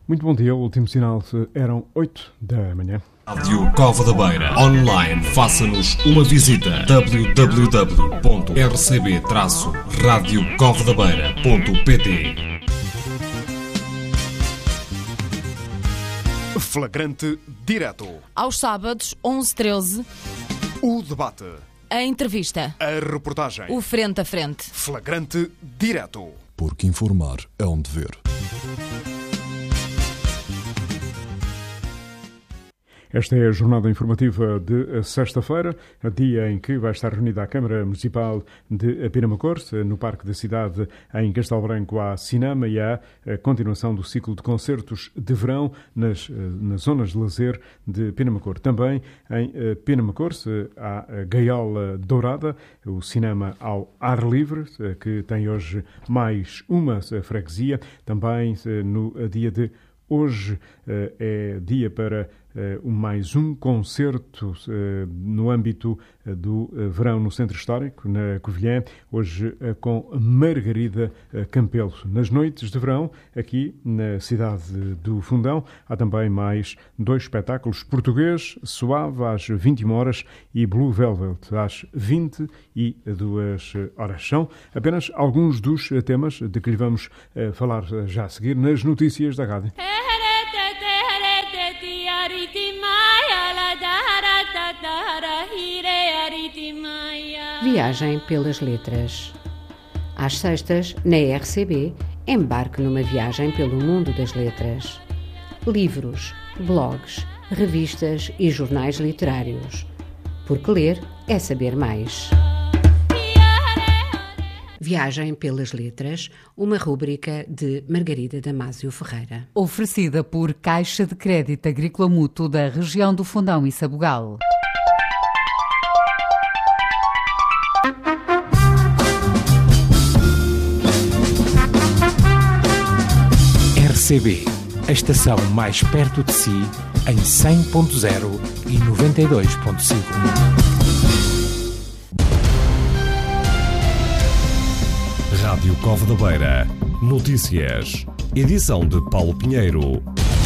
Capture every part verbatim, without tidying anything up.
Muito bom dia, o último sinal eram oito da manhã. Rádio Cova da Beira, online, faça-nos uma visita, w w w ponto r c b traço radio cova da beira ponto p t. Flagrante direto. Aos sábados, onze e treze, o debate, a entrevista, a reportagem, o frente a frente. Flagrante direto. Porque informar é um dever. Esta é a jornada informativa de sexta-feira, dia em que vai estar reunida a Câmara Municipal de Penamacor. No Parque da Cidade, em Castelo Branco, há cinema e há a continuação do ciclo de concertos de verão nas, nas zonas de lazer de Penamacor. Também em Penamacor há a Gaiola Dourada, o cinema ao ar livre, que tem hoje mais uma freguesia. Também no dia de hoje é dia para Uh, mais um concerto uh, no âmbito uh, do uh, verão no Centro Histórico, na Covilhã, hoje uh, com Margarida uh, Campelo. Nas noites de verão, aqui na cidade do Fundão, há também mais dois espetáculos: Português Suave às vinte e uma horas e Blue Velvet às vinte e duas horas. São apenas alguns dos temas de que lhe vamos uh, falar já a seguir nas notícias da rádio. Viagem pelas letras. Às sextas, na R C B, embarque numa viagem pelo mundo das letras. Livros, blogs, revistas e jornais literários. Porque ler é saber mais. Viagem pelas letras, uma rúbrica de Margarida Damasio Ferreira. Oferecida por Caixa de Crédito Agrícola Mútuo da região do Fundão e Sabugal. R C B, a estação mais perto de si, em cem ponto zero e noventa e dois ponto cinco. Rádio Cova da Beira. Notícias. Edição de Paulo Pinheiro.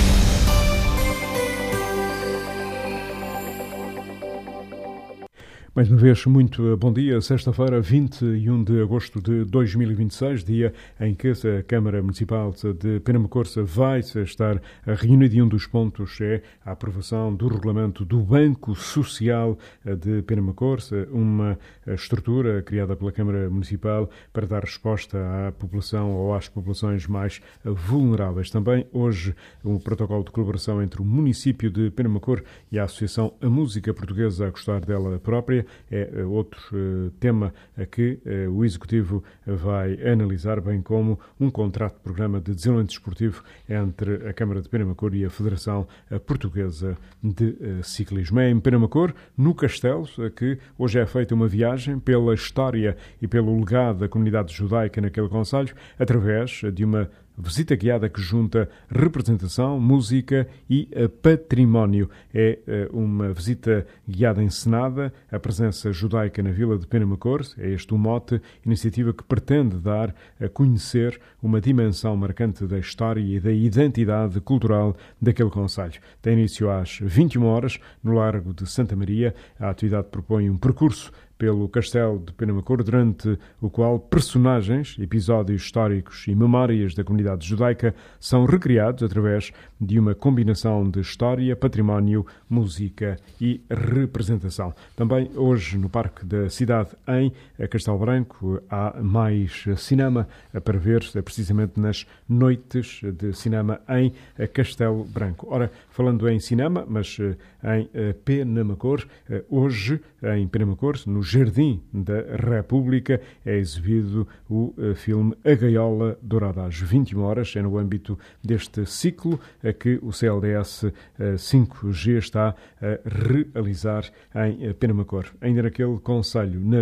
Mais uma vez, muito bom dia. Sexta-feira, vinte e um de agosto de dois mil e vinte e seis, dia em que a Câmara Municipal de Penamacor vai estar reunida e um dos pontos é a aprovação do regulamento do Banco Social de Penamacor, uma estrutura criada pela Câmara Municipal para dar resposta à população ou às populações mais vulneráveis. Também hoje um protocolo de colaboração entre o município de Penamacor e a Associação A Música Portuguesa a Gostar Dela Própria. É outro uh, tema a que uh, o Executivo vai analisar, bem como um contrato de programa de desenvolvimento desportivo entre a Câmara de Penamacor e a Federação Portuguesa de uh, Ciclismo. É em Penamacor, no Castelo, que hoje é feita uma viagem pela história e pelo legado da comunidade judaica naquele concelho, através de uma visita guiada que junta representação, música e património. É uma visita guiada encenada, a presença judaica na vila de Penamacor. É este o mote, iniciativa que pretende dar a conhecer uma dimensão marcante da história e da identidade cultural daquele concelho. Tem início às vinte e uma horas, no Largo de Santa Maria. A atividade propõe um percurso pelo Castelo de Penamacor, durante o qual personagens, episódios históricos e memórias da comunidade judaica são recriados através de uma combinação de história, património, música e representação. Também hoje, no Parque da Cidade, em Castelo Branco, há mais cinema para ver, precisamente nas noites de cinema em Castelo Branco. Ora, falando em cinema, mas em Penamacor, hoje, em Penamacor, no Jardim da República, é exibido o uh, filme A Gaiola Dourada às vinte e uma horas. É no âmbito deste ciclo a que o C L D S uh, cinco G está a realizar em uh, Penamacor. Ainda naquele concelho, nas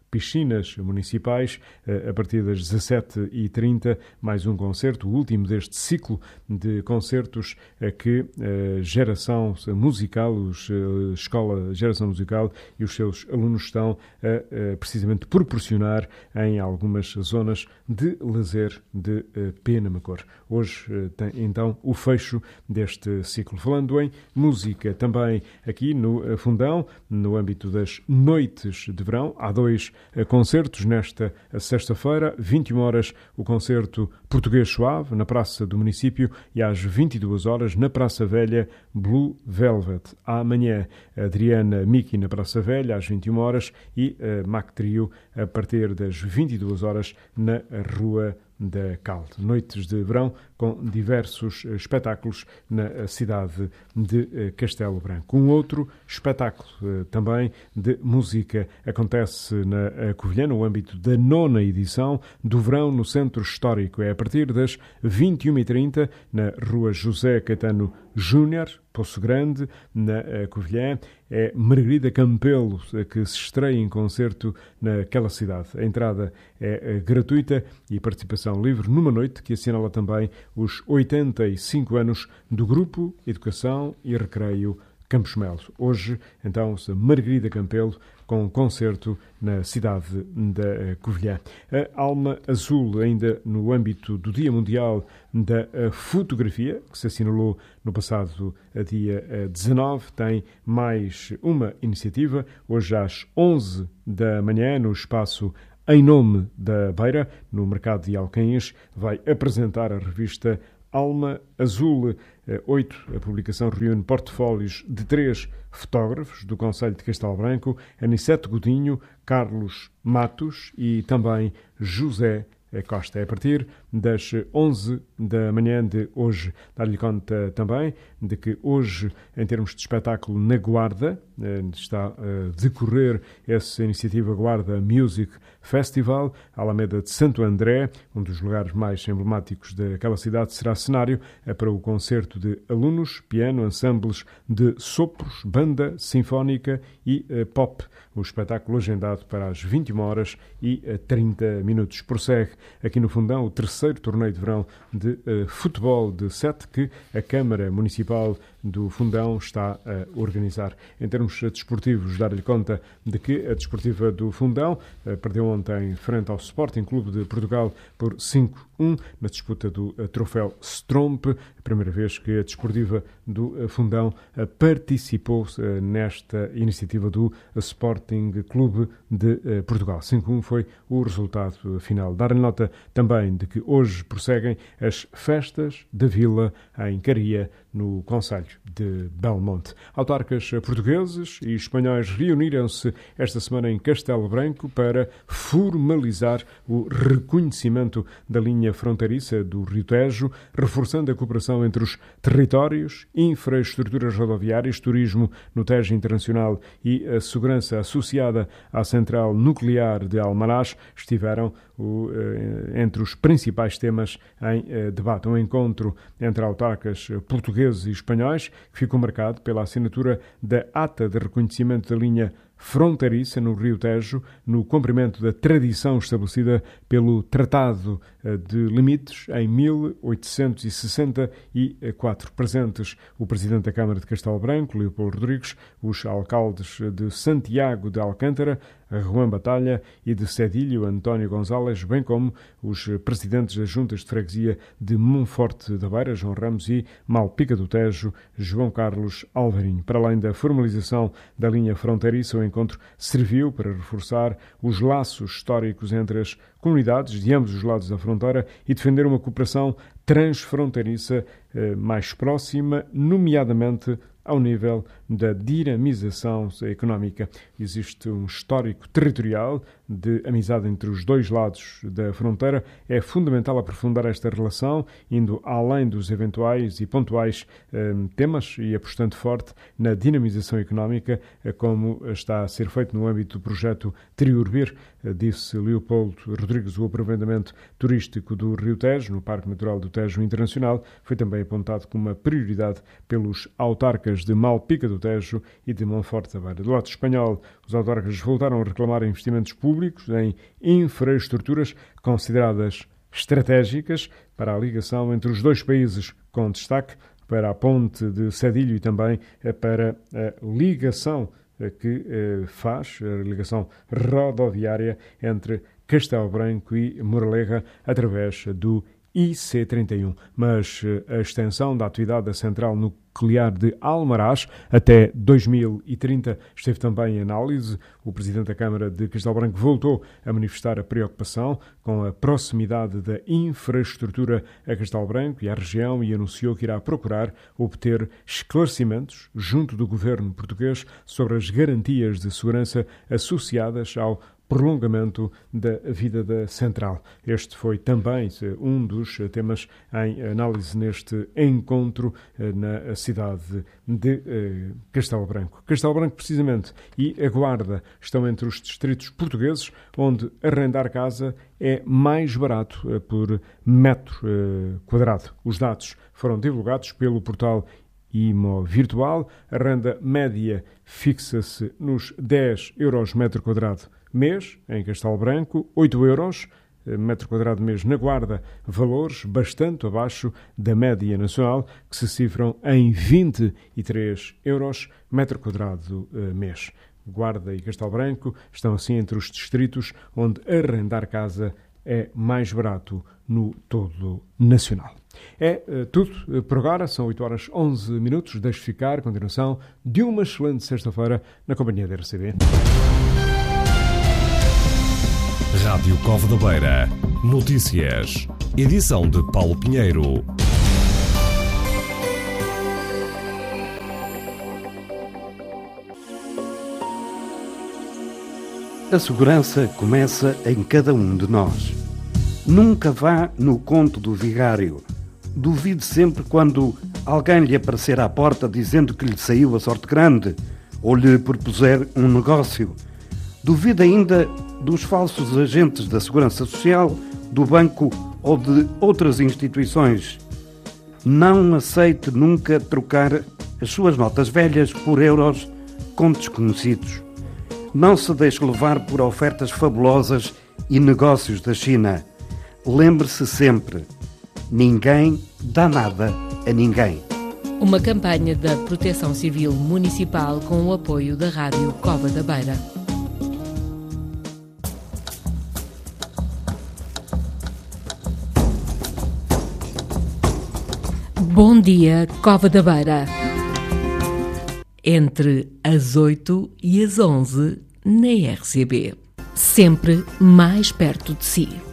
piscinas municipais, a partir das dezassete e trinta, mais um concerto, o último deste ciclo de concertos que a Geração Musical, a Escola Geração Musical e os seus alunos estão a, a precisamente proporcionar em algumas zonas de lazer de Penamacor. Hoje tem então o fecho deste ciclo. Falando em música, também aqui no Fundão, no âmbito das noites de verão, há dois concertos nesta sexta-feira, vinte e uma horas o concerto Português Suave na Praça do Município e às vinte e duas horas na Praça Velha Blue Velvet. Amanhã Adriana Miki na Praça Velha às vinte e uma horas e uh, Mac Trio a partir das vinte e duas horas na Rua da Calde. Noites de verão com diversos espetáculos na cidade de Castelo Branco. Um outro espetáculo também de música acontece na Covilhã, no âmbito da nona edição do Verão no Centro Histórico. É a partir das vinte e uma e trinta na Rua José Caetano Júnior, Poço Grande, na Covilhã. É Margarida Campelo que se estreia em concerto naquela cidade. A entrada é gratuita e participação livre numa noite que assinala também os oitenta e cinco anos do Grupo Educação e Recreio Campos Melo. Hoje, então, Margarida Campelo com um concerto na cidade da Covilhã. A Alma Azul, ainda no âmbito do Dia Mundial da Fotografia, que se assinalou no passado dia dezanove, tem mais uma iniciativa. Hoje às onze da manhã, no espaço Em Nome da Beira, no Mercado de Alcaíns, vai apresentar a revista Alma Azul oito. A publicação reúne portfólios de três fotógrafos do Concelho de Castelo Branco, Aniceto Godinho, Carlos Matos e também José Costa. É a partir das onze da manhã de hoje. Dar-lhe conta também de que hoje, em termos de espetáculo na Guarda, está a decorrer essa iniciativa Guarda Music Festival. A Alameda de Santo André, um dos lugares mais emblemáticos daquela cidade, será cenário para o concerto de alunos, piano, ensembles de sopros, banda sinfónica e pop. O espetáculo agendado para as vinte e uma horas e trinta minutos. Prossegue aqui no Fundão o terceiro torneio de verão de uh, futebol de sete que a Câmara Municipal do Fundão está a organizar. Em termos desportivos, dar-lhe conta de que a Desportiva do Fundão uh, perdeu ontem frente ao Sporting Clube de Portugal por cinco a um na disputa do uh, troféu Stromp, a primeira vez que a Desportiva do uh, Fundão uh, participou uh, nesta iniciativa do uh, Sporting Clube de uh, Portugal. cinco a um foi o resultado uh, final. Dar-lhe nota também de que hoje prosseguem as festas da Vila em Caria, no Concelho de Belmonte. Autarcas portugueses e espanhóis reuniram-se esta semana em Castelo Branco para formalizar o reconhecimento da linha fronteiriça do Rio Tejo, reforçando a cooperação entre os territórios, infraestruturas rodoviárias, turismo no Tejo Internacional e a segurança associada à central nuclear de Almaraz. Estiveram o, entre os principais temas em debate. Um encontro entre autarcas portugueses e espanhóis que ficou marcado pela assinatura da ata de reconhecimento da linha fronteiriça no Rio Tejo, no cumprimento da tradição estabelecida pelo Tratado de Limites em mil oitocentos e sessenta e quatro. Presentes o Presidente da Câmara de Castelo Branco, Leopoldo Rodrigues, os alcaldes de Santiago de Alcântara, Juan Batalha, e de Cedilho, António Gonzalez, bem como os presidentes das juntas de freguesia de Monforte da Beira, João Ramos, e Malpica do Tejo, João Carlos Alvarinho. Para além da formalização da linha fronteiriça, o encontro serviu para reforçar os laços históricos entre as comunidades de ambos os lados da fronteira e defender uma cooperação transfronteiriça eh, mais próxima, nomeadamente ao nível da dinamização económica. Existe um histórico territorial de amizade entre os dois lados da fronteira. É fundamental aprofundar esta relação, indo além dos eventuais e pontuais eh, temas e apostando forte na dinamização económica, eh, como está a ser feito no âmbito do projeto Triurbir, eh, disse Leopoldo Rodrigues. O aproveitamento turístico do Rio Tejo, no Parque Natural do Tejo Internacional, foi também apontado como uma prioridade pelos autarcas autarcas de Malpica do Tejo e de Monforte da Beira. Do lado espanhol, os autarcas voltaram a reclamar investimentos públicos em infraestruturas consideradas estratégicas para a ligação entre os dois países, com destaque para a ponte de Cedilho e também para a ligação que faz, a ligação rodoviária entre Castelo Branco e Moraleja através do I C trinta e um, mas a extensão da atividade da central nuclear de Almaraz até dois mil e trinta esteve também em análise. O Presidente da Câmara de Castelo Branco voltou a manifestar a preocupação com a proximidade da infraestrutura a Castelo Branco e à região e anunciou que irá procurar obter esclarecimentos junto do governo português sobre as garantias de segurança associadas ao prolongamento da vida da central. Este foi também um dos temas em análise neste encontro na cidade de Castelo Branco. Castelo Branco, precisamente, e a Guarda estão entre os distritos portugueses onde arrendar casa é mais barato por metro quadrado. Os dados foram divulgados pelo portal Imo Virtual. A renda média fixa-se nos dez euros metro quadrado mês, em Castelo Branco, oito euros metro quadrado mês na Guarda, valores bastante abaixo da média nacional, que se cifram em vinte e três euros metro quadrado mês. Guarda e Castelo Branco estão assim entre os distritos onde arrendar casa é mais barato no todo nacional. É uh, tudo por agora, são oito horas e onze minutos. Deixe ficar a continuação de uma excelente sexta-feira na companhia da R C B. Rádio Cova da Beira. Notícias. Edição de Paulo Pinheiro. A segurança começa em cada um de nós. Nunca vá no conto do vigário. Duvide sempre quando alguém lhe aparecer à porta dizendo que lhe saiu a sorte grande ou lhe propuser um negócio. Duvide ainda dos falsos agentes da Segurança Social, do banco ou de outras instituições. Não aceite nunca trocar as suas notas velhas por euros com desconhecidos. Não se deixe levar por ofertas fabulosas e negócios da China. Lembre-se sempre, ninguém dá nada a ninguém. Uma campanha da Proteção Civil Municipal com o apoio da Rádio Cova da Beira. Bom dia, Cova da Beira. Entre as oito e as onze na R C B. Sempre mais perto de si.